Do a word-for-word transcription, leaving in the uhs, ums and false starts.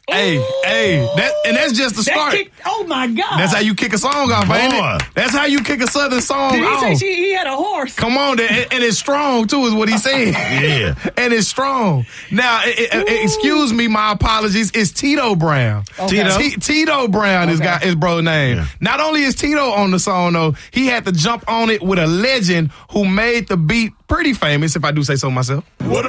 Hey, Ooh. hey, that and that's just the That start. kick, oh my God. That's how you kick a song off, ain't Boy. it? That's how you kick a Southern song Did he off. say she, he had a horse? Come on, and, and it's strong too, is what he said. Yeah. And it's strong. Now, it, it, excuse me, my apologies. It's Tito Brown. Okay. Tito? T- Tito Brown is Okay. got his bro name. Yeah. Not only is Tito on the song though, he had to jump on it with a legend who made the beat pretty famous, if I do say so myself. What